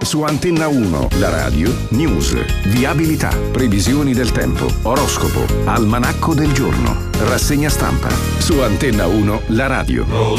Su Antenna 1, la radio, news, viabilità, previsioni del tempo, oroscopo, almanacco del giorno, rassegna stampa. Su Antenna 1, la radio.